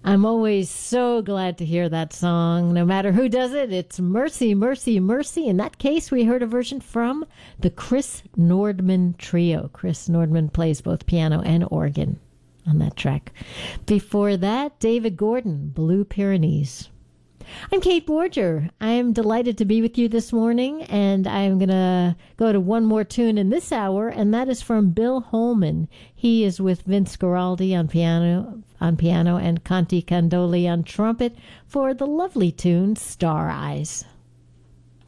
I'm always so glad to hear that song. No matter who does it, it's Mercy, Mercy, Mercy. In that case, we heard a version from the Chris Nordman Trio. Chris Nordman plays both piano and organ on that track. Before that, David Gordon, Blue Pyrenees. I'm Kate Borger. I am delighted to be with you this morning, and I'm going to go to one more tune in this hour, and that is from Bill Holman. He is with Vince Guaraldi on piano and Conti Candoli on trumpet for the lovely tune Star Eyes.